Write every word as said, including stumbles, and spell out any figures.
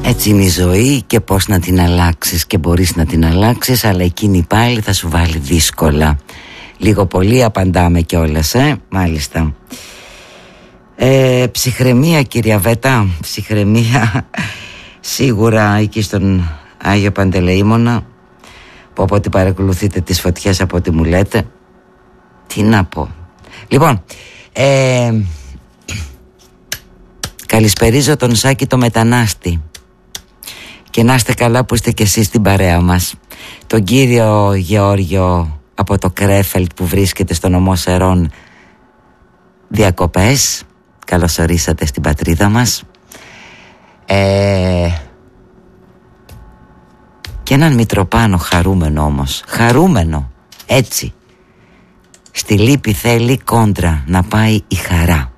Έτσι είναι η ζωή και πώς να την αλλάξεις, και μπορείς να την αλλάξεις, αλλά εκείνη πάλι θα σου βάλει δύσκολα. Λίγο πολύ απαντάμε κιόλας, ε, μάλιστα. ε, Ψυχραιμία, κυρία Βέτα, ψυχραιμία. Σίγουρα εκεί στον Άγιο Παντελεήμονα, που από ό,τι παρακολουθείτε τις φωτιές, από ό,τι μου λέτε, τι να πω. Λοιπόν, ε, καλησπερίζω τον Σάκη το μετανάστη. Και να είστε καλά που είστε κι εσείς στην παρέα μας. Τον κύριο Γεώργιο από το Κρέφελτ που βρίσκεται στο νομό Σερών διακοπές. Καλώς ορίσατε στην πατρίδα μας. ε, Και έναν Μητροπάνο χαρούμενο όμως. Χαρούμενο, έτσι. Στη λύπη θέλει κόντρα να πάει η χαρά.